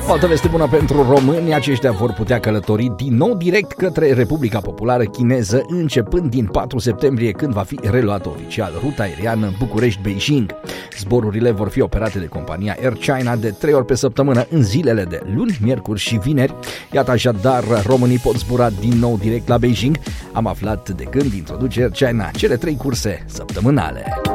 O altă veste bună pentru români, aceștia vor putea călători din nou direct către Republica Populară Chineză începând din 4 septembrie, când va fi reluată oficial ruta aeriană București-Beijing. Zborurile vor fi operate de compania Air China de 3 ori pe săptămână în zilele de luni, miercuri și vineri. Iată așadar, românii pot zbura din nou direct la Beijing. Am aflat de când introduce Air China cele 3 curse săptămânale.